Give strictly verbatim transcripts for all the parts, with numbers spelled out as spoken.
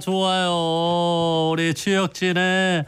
좋아요. 우리 추혁진의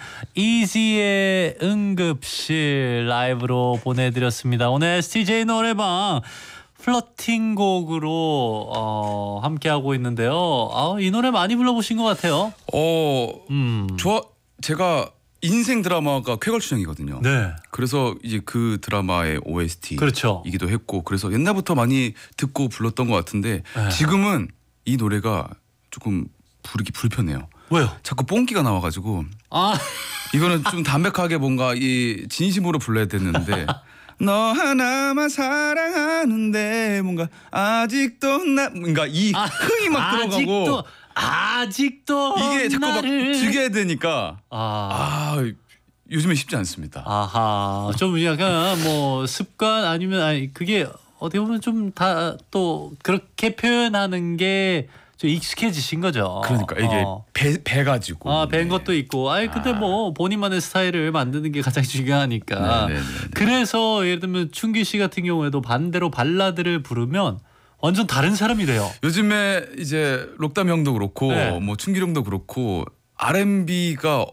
이지의 응급실 라이브로 보내드렸습니다. 오늘 에스티제이 노래방 플러팅 곡으로 어, 함께하고 있는데요. 아, 이 노래 많이 불러보신 것 같아요. 어, 음. 좋아. 제가 인생 드라마가 쾌걸추정이거든요. 네. 그래서 이제 그 드라마의 오에스티 그렇죠. 이기도 했고, 그래서 옛날부터 많이 듣고 불렀던 것 같은데 네. 지금은 이 노래가 조금 부르기 불편해요. 왜요? 자꾸 뽕기가 나와가지고 아, 이거는 좀 담백하게 뭔가 이 진심으로 불러야 되는데 너 하나만 사랑하는데 뭔가 아직도 나 뭔가 이 아, 흥이 막 들어가고 아직도 아직도 이게 자꾸 막 나를... 즐겨야 되니까 아. 아 요즘에 쉽지 않습니다. 아하, 좀 약간 뭐 습관 아니면 아니 그게 어떻게 보면 좀 다 또 그렇게 표현하는 게 좀 익숙해지신 거죠. 그러니까 이게 어. 배, 배 가지고 아, 뵌 것도 있고. 아이 근데 아. 뭐 본인만의 스타일을 만드는 게 가장 중요하니까. 네네네. 그래서 예를 들면 춘기 씨 같은 경우에도 반대로 발라드를 부르면 완전 다른 사람이 돼요. 요즘에 이제 록담 형도 그렇고 네. 뭐 춘기 형도 그렇고 알앤비가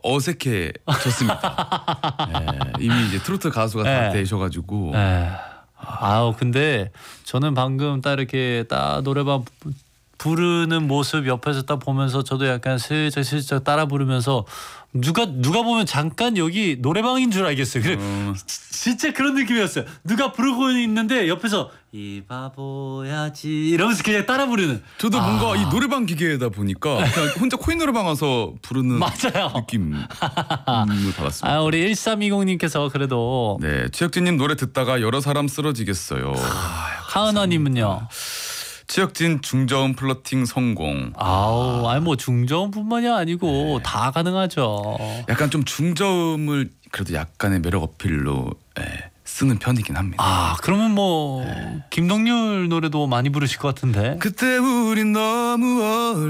어색해졌습니다. 네, 이미 이제 트로트 가수가 다 네. 되셔가지고 에. 아우 근데 저는 방금 딱 이렇게 딱 노래방 부- 부르는 모습 옆에서 딱 보면서 저도 약간 슬쩍 슬쩍 따라 부르면서 누가 누가 보면 잠깐 여기 노래방인 줄 알겠어요. 그래 어, 진짜 그런 느낌이었어요. 누가 부르고 있는데 옆에서 이 바보야지 이러면서 그냥 따라 부르는. 저도 아. 뭔가 이 노래방 기계에다 보니까 그냥 혼자 코인 노래방 가서 부르는 맞아요. 느낌을 받았습니다. 아 우리 일삼이공님께서 그래도 네, 최혁진님 노래 듣다가 여러 사람 쓰러지겠어요. 하은아님은요. 최혁진 중저음 플러팅 성공. 아우 아니 뭐 중저음뿐만이 아니고 네. 다 가능하죠. 약간 좀 중저음을 그래도 약간의 매력 어필로 예, 쓰는 편이긴 합니다. 아 그러면 뭐 김동률 노래도 많이 부르실 것 같은데. 그때 우린 너무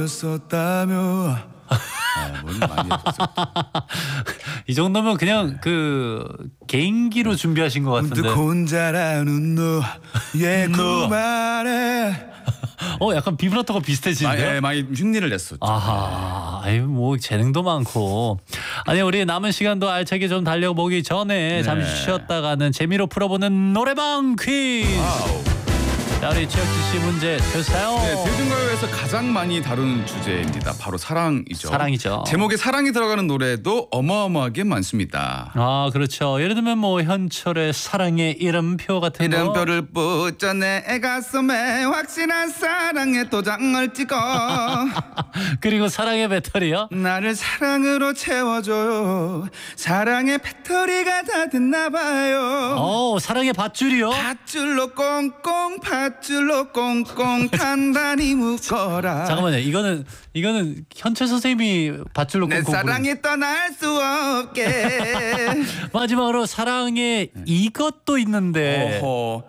어렸었다며. 아, 뭔 많이 했었죠. 이 정도면 그냥 그 개인기로 준비하신 것 문득 같은데. 혼자라는 너의 그 말에 어 약간 비브라토가 많이, 비슷해지는데요. 예, 많이 흉내를 냈었죠. 아하, 아유 뭐 재능도 많고. 아니 우리 남은 시간도 알차게 좀 달려보기 전에 네. 잠시 쉬었다가는 재미로 풀어보는 노래방 퀴즈. 와우. 자 우리 최혁진 씨 문제 주세요. 네, 대중가요에서 가장 많이 다루는 주제입니다. 바로 사랑이죠. 사랑이죠. 제목에 사랑이 들어가는 노래도 어마어마하게 많습니다. 아 그렇죠. 예를 들면 뭐 현철의 사랑의 이름표 같은 거. 이름표를 붙여 내 가슴에 확실한 사랑의 도장을 찍어 그리고 사랑의 배터리요. 나를 사랑으로 채워줘요. 사랑의 배터리가 다 됐나 봐요. 어 사랑의 밧줄이요. 밧줄로 꽁꽁 밧줄로 꽁꽁 단단히 묶어라. 잠깐만요. 이거는 이거는 현철 선생님이 밧줄로 내 꽁꽁 부르는- 사랑이 떠날 수 없게. 마지막으로 사랑의 이것도 있는데 어허.